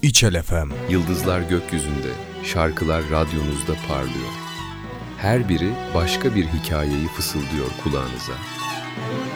İçel FM. Yıldızlar gökyüzünde, şarkılar radyonuzda parlıyor. Her biri başka bir hikayeyi fısıldıyor kulağınıza.